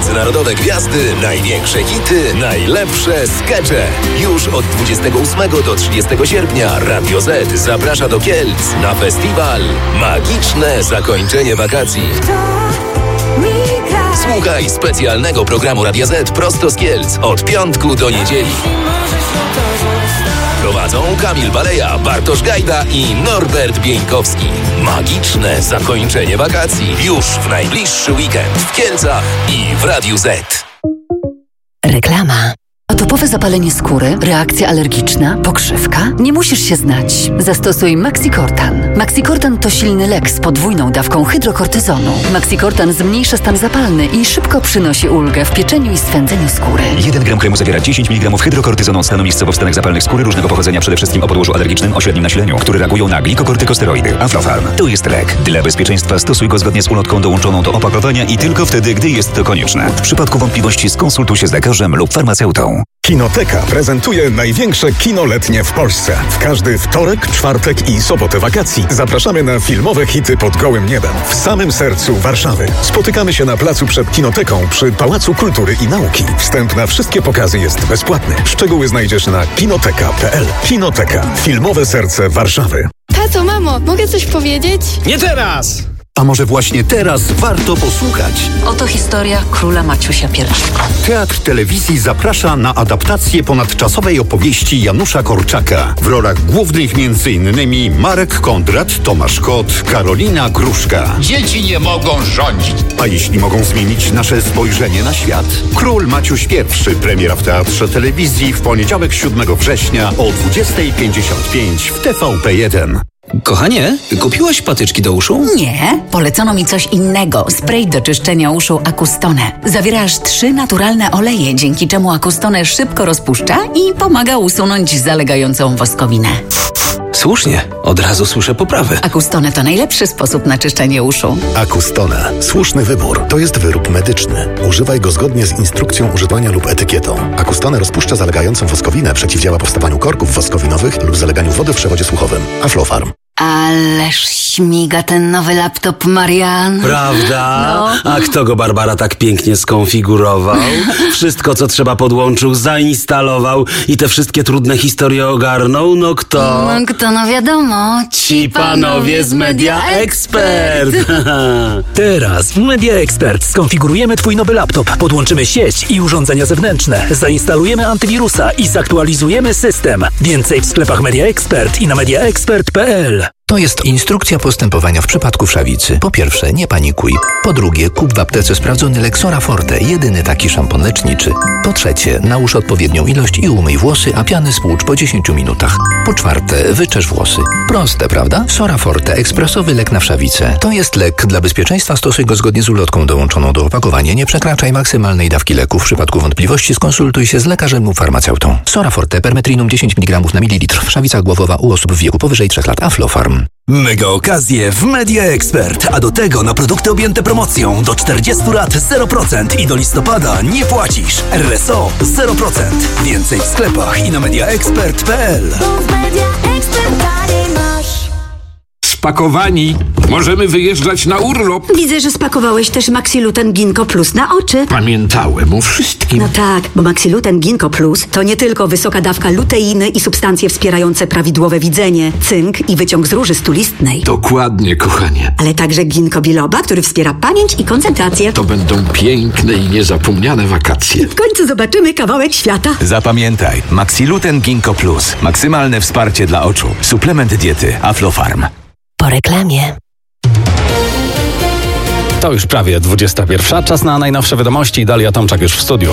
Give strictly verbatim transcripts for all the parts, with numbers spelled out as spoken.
międzynarodowe gwiazdy, największe hity, najlepsze skecze. Już od dwudziestego ósmego do trzydziestego sierpnia Radio Z zaprasza do Kielc na festiwal Magiczne Zakończenie Wakacji. Słuchaj specjalnego programu Radia Z prosto z Kielc od piątku do niedzieli. Prowadzą Kamil Baleja, Bartosz Gajda i Norbert Bieńkowski. Magiczne zakończenie wakacji już w najbliższy weekend w Kielcach i w Radiu Z. Reklama. Atopowe zapalenie skóry, reakcja alergiczna, pokrzywka? Nie musisz się znać. Zastosuj Maxicortan. Maxicortan to silny lek z podwójną dawką hydrokortyzonu. Maxicortan zmniejsza stan zapalny i szybko przynosi ulgę w pieczeniu i swędzeniu skóry. jeden gram kremu zawiera dziesięć miligramów hydrokortyzonu stanowiskowo w stanach zapalnych skóry różnego pochodzenia, przede wszystkim o podłożu alergicznym o średnim nasileniu, które reagują na glikokortykosteroidy. Aflofarm. To jest lek. Dla bezpieczeństwa stosuj go zgodnie z ulotką dołączoną do opakowania i tylko wtedy, gdy jest to konieczne. W przypadku wątpliwości skonsultuj się z lekarzem lub farmaceutą. Kinoteka prezentuje największe kino letnie w Polsce. W każdy wtorek, czwartek i sobotę wakacji zapraszamy na filmowe hity pod gołym niebem w samym sercu Warszawy. Spotykamy się na placu przed Kinoteką przy Pałacu Kultury i Nauki. Wstęp na wszystkie pokazy jest bezpłatny. Szczegóły znajdziesz na kinoteka kropka p l. Kinoteka. Filmowe serce Warszawy. Tato, mamo, mogę coś powiedzieć? Nie teraz! A może właśnie teraz warto posłuchać? Oto historia króla Maciusia I. Teatr Telewizji zaprasza na adaptację ponadczasowej opowieści Janusza Korczaka. W rolach głównych między innymi Marek Kondrat, Tomasz Kot, Karolina Gruszka. Dzieci nie mogą rządzić. A jeśli mogą zmienić nasze spojrzenie na świat? Król Maciuś I. Premiera w Teatrze Telewizji w poniedziałek siódmego września o dwudziesta pięćdziesiąt pięć w T V P jeden. Kochanie, kupiłaś patyczki do uszu? Nie, polecono mi coś innego. Spray do czyszczenia uszu Acustone. Zawiera aż trzy naturalne oleje, dzięki czemu Acustone szybko rozpuszcza i pomaga usunąć zalegającą woskowinę. Słusznie, od razu słyszę poprawę. Acustone to najlepszy sposób na czyszczenie uszu. Acustone. Słuszny wybór. To jest wyrób medyczny. Używaj go zgodnie z instrukcją używania lub etykietą. Acustone rozpuszcza zalegającą woskowinę, przeciwdziała powstawaniu korków woskowinowych lub zaleganiu wody w przewodzie słuchowym. Aflofarm. Ależ śmiga ten nowy laptop, Marian. Prawda? No. A kto go, Barbara, tak pięknie skonfigurował? Wszystko, co trzeba, podłączył, zainstalował i te wszystkie trudne historie ogarnął? No kto? No kto, no wiadomo. Ci panowie z Media Expert. Teraz w Media Expert skonfigurujemy twój nowy laptop, podłączymy sieć i urządzenia zewnętrzne, zainstalujemy antywirusa i zaktualizujemy system. Więcej w sklepach Media Expert i na media expert kropka p l. To jest instrukcja postępowania w przypadku wszawicy. Po pierwsze, nie panikuj. Po drugie, kup w aptece sprawdzony Lexora Forte, jedyny taki szampon leczniczy. Po trzecie, nałóż odpowiednią ilość i umyj włosy, a piany spłucz po dziesięciu minutach. Po czwarte, wyczesz włosy. Proste, prawda? Sora Forte, ekspresowy lek na wszawicę. To jest lek. Dla bezpieczeństwa stosuj go zgodnie z ulotką dołączoną do opakowania. Nie przekraczaj maksymalnej dawki leku. W przypadku wątpliwości skonsultuj się z lekarzem lub farmaceutą. Sora Forte, permetrinum dziesięć miligramów na mililitr. Wszawica głowowa u osób w wieku powyżej trzech lat. Aflofarm. Mega okazje w Media Expert, a do tego na produkty objęte promocją do czterdziestu lat zero procent i do listopada nie płacisz. R S O zero procent. Więcej w sklepach i na media expert kropka p l. Spakowani. Możemy wyjeżdżać na urlop. Widzę, że spakowałeś też Maxiluten Ginkgo Plus na oczy. Pamiętałem o wszystkim. No tak, bo Maxiluten Ginkgo Plus to nie tylko wysoka dawka luteiny i substancje wspierające prawidłowe widzenie, cynk i wyciąg z róży stulistnej. Dokładnie, kochanie. Ale także ginkgo biloba, który wspiera pamięć i koncentrację. To będą piękne i niezapomniane wakacje. W końcu zobaczymy kawałek świata. Zapamiętaj, Maxiluten Ginkgo Plus. Maksymalne wsparcie dla oczu. Suplement diety Aflofarm. Po reklamie. To już prawie dwudziesta pierwsza. Czas na najnowsze wiadomości. Dalia Tomczak już w studiu.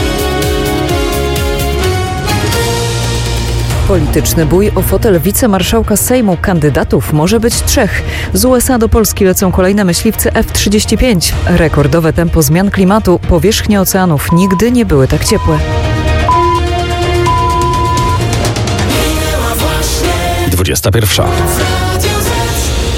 Polityczny bój o fotel wicemarszałka Sejmu. Kandydatów może być trzech. Z U S A do Polski lecą kolejne myśliwce F trzydzieści pięć. Rekordowe tempo zmian klimatu. Powierzchnie oceanów nigdy nie były tak ciepłe. dwudziesta pierwsza.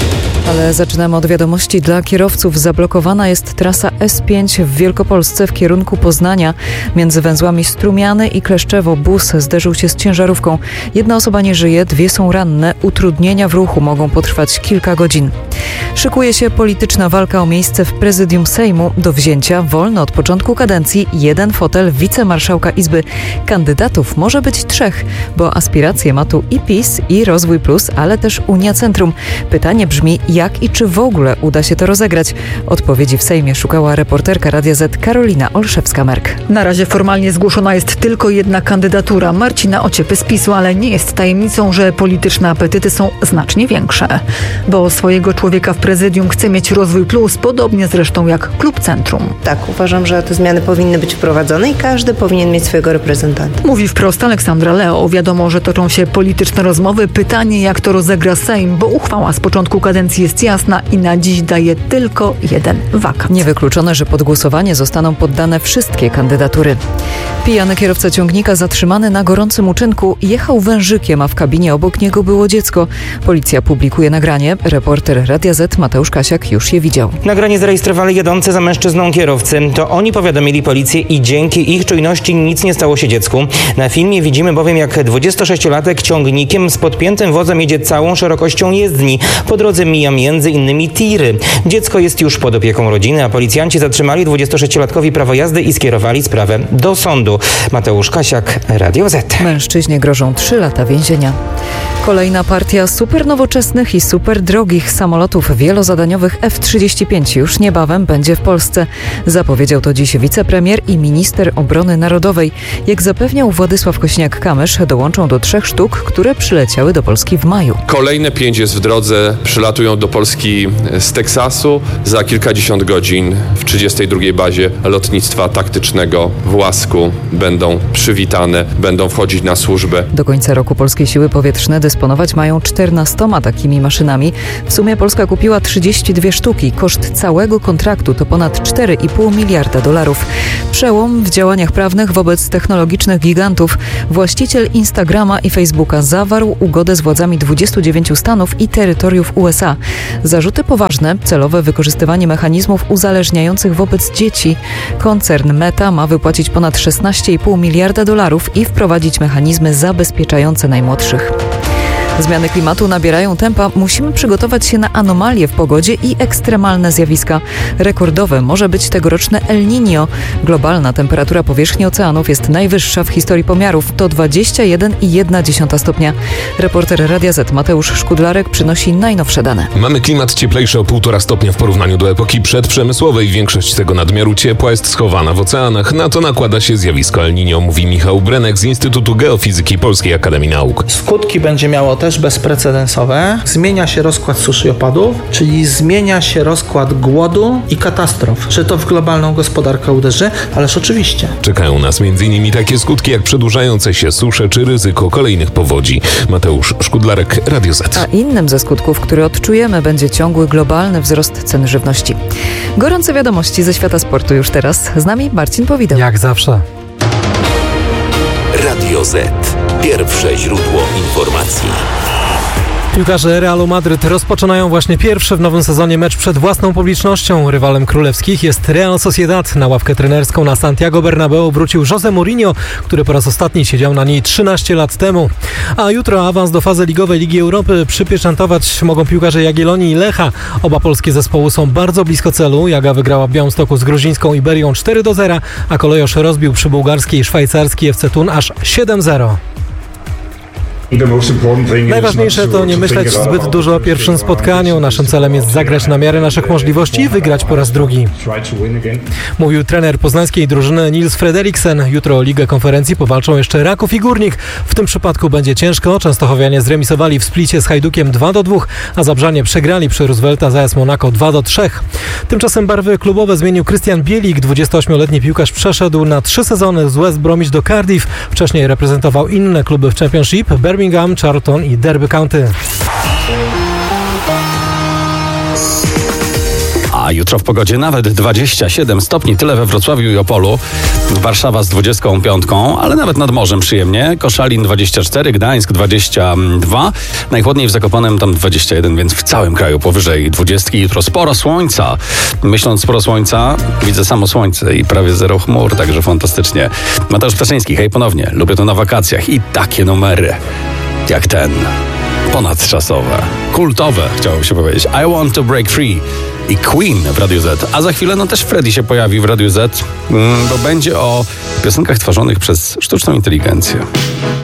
Ale zaczynamy od wiadomości dla kierowców. Zablokowana jest trasa S pięć w Wielkopolsce w kierunku Poznania. Między węzłami Strumiany i Kleszczewo bus zderzył się z ciężarówką. Jedna osoba nie żyje, dwie są ranne. Utrudnienia w ruchu mogą potrwać kilka godzin. Szykuje się polityczna walka o miejsce w prezydium Sejmu. Do wzięcia wolno od początku kadencji jeden fotel wicemarszałka Izby. Kandydatów może być trzech, bo aspiracje ma tu i PiS, i Rozwój Plus, ale też Unia Centrum. Pytanie brzmi, jak i czy w ogóle uda się to rozegrać? Odpowiedzi w Sejmie szukała reporterka Radia Z Karolina Olszewska-Merk. Na razie formalnie zgłoszona jest tylko jedna kandydatura, Marcina Ociepy z PiSu, ale nie jest tajemnicą, że polityczne apetyty są znacznie większe. Bo swojego człowieka w prezydium chce mieć Rozwój Plus, podobnie zresztą jak Klub Centrum. Tak, uważam, że te zmiany powinny być wprowadzone i każdy powinien mieć swojego reprezentanta. Mówi wprost Aleksandra Leo. Wiadomo, że toczą się polityczne rozmowy. Pytanie, jak to rozegra Sejm, bo uchwała z początku kadencji jest jasna i na dziś daje tylko jeden wakat. Niewykluczone, że pod głosowanie zostaną poddane wszystkie kandydatury. Pijany kierowca ciągnika zatrzymany na gorącym uczynku jechał wężykiem, a w kabinie obok niego było dziecko. Policja publikuje nagranie. Reporter Radia Z Mateusz Kasiak już je widział. Nagranie zarejestrowali jadący za mężczyzną kierowcy. To oni powiadomili policję i dzięki ich czujności nic nie stało się dziecku. Na filmie widzimy bowiem, jak dwudziestosześciolatek ciągnikiem z podpiętym wozem jedzie całą szerokością jezdni. Po drodze mija między innymi tiry. Dziecko jest już pod opieką rodziny, a policjanci zatrzymali dwudziestosześciolatkowi prawo jazdy i skierowali sprawę do sądu. Mateusz Kasiak, Radio Z. Mężczyźnie grożą trzy lata więzienia. Kolejna partia super nowoczesnych i super drogich samolotów wielozadaniowych F trzydzieści pięć już niebawem będzie w Polsce. Zapowiedział to dziś wicepremier i minister obrony narodowej. Jak zapewniał Władysław Kośniak-Kamysz, dołączą do trzech sztuk, które przyleciały do Polski w maju. Kolejne pięć jest w drodze, przylatują do Polski z Teksasu. Za kilkadziesiąt godzin w trzydziestej drugiej bazie lotnictwa taktycznego w Łasku będą przywitane, będą wchodzić na służbę. Do końca roku polskie siły powietrzne dysponować mają czternastoma takimi maszynami. W sumie Polska kupiła trzydzieści dwie sztuki. Koszt całego kontraktu to ponad cztery i pół miliarda dolarów. Przełom w działaniach prawnych wobec technologicznych gigantów. Właściciel Instagrama i Facebooka zawarł ugodę z władzami dwudziestu dziewięciu stanów i terytoriów U S A. Zarzuty poważne, celowe wykorzystywanie mechanizmów uzależniających wobec dzieci. Koncern Meta ma wypłacić ponad szesnaście i pół miliarda dolarów i wprowadzić mechanizmy zabezpieczające najmłodszych. Zmiany klimatu nabierają tempa. Musimy przygotować się na anomalie w pogodzie i ekstremalne zjawiska. Rekordowe może być tegoroczne El Niño. Globalna temperatura powierzchni oceanów jest najwyższa w historii pomiarów. To dwadzieścia jeden i jedna dziesiąta stopnia. Reporter Radia Z Mateusz Szkudlarek przynosi najnowsze dane. Mamy klimat cieplejszy o półtora stopnia w porównaniu do epoki przedprzemysłowej. Większość tego nadmiaru ciepła jest schowana w oceanach. Na to nakłada się zjawisko El Niño, mówi Michał Brenek z Instytutu Geofizyki Polskiej Akademii Nauk. Skutki będzie miało też bezprecedensowe. Zmienia się rozkład suszy i opadów, czyli zmienia się rozkład głodu i katastrof. Czy to w globalną gospodarkę uderzy? Ależ oczywiście. Czekają nas m.in. takie skutki jak przedłużające się susze czy ryzyko kolejnych powodzi. Mateusz Szkudlarek, Radio Z. A innym ze skutków, który odczujemy, będzie ciągły globalny wzrost cen żywności. Gorące wiadomości ze świata sportu już teraz. Z nami Marcin Powideł. Jak zawsze. Radio Z. Pierwsze źródło informacji. Piłkarze Realu Madryt rozpoczynają właśnie pierwszy w nowym sezonie mecz przed własną publicznością. Rywalem królewskich jest Real Sociedad. Na ławkę trenerską na Santiago Bernabeu wrócił José Mourinho, który po raz ostatni siedział na niej trzynaście lat temu. A jutro awans do fazy ligowej Ligi Europy przypieczętować mogą piłkarze Jagiellonii i Lecha. Oba polskie zespoły są bardzo blisko celu. Jaga wygrała w Białymstoku z gruzińską Iberią cztery do zera, a Kolejosz rozbił przy bułgarskiej i szwajcarskiej F C Thun aż siedem zero. Najważniejsze to nie myśleć zbyt dużo o pierwszym spotkaniu. Naszym celem jest zagrać na miarę naszych możliwości i wygrać po raz drugi. Mówił trener poznańskiej drużyny Nils Frederiksen. Jutro o Ligę Konferencji powalczą jeszcze Raków i Górnik. W tym przypadku będzie ciężko. Częstochowianie zremisowali w Splicie z Hajdukiem dwa do dwóch, a Zabrzanie przegrali przy Roosevelta zamiast Monako dwa do trzech. Tymczasem barwy klubowe zmienił Krystian Bielik. dwudziestoośmioletni piłkarz przeszedł na trzy sezony z West Bromwich do Cardiff. Wcześniej reprezentował inne kluby w Championship, Birmingham, Charlton i Derby County. A jutro w pogodzie nawet dwadzieścia siedem stopni, tyle we Wrocławiu i Opolu. Warszawa z dwudziestką piątką, ale nawet nad morzem przyjemnie. Koszalin dwadzieścia cztery, Gdańsk dwadzieścia dwa, najchłodniej w Zakopanem tam dwadzieścia jeden, więc w całym kraju powyżej dwudziestki. Jutro sporo słońca. Myśląc sporo słońca, widzę samo słońce i prawie zero chmur, także fantastycznie. Mateusz Ptaszyński, hej ponownie. Lubię to na wakacjach i takie numery jak ten. Ponadczasowe, kultowe, chciałoby się powiedzieć. I Want to Break Free i Queen w Radiu Z. A za chwilę no też Freddy się pojawi w Radiu Z, bo będzie o piosenkach tworzonych przez sztuczną inteligencję.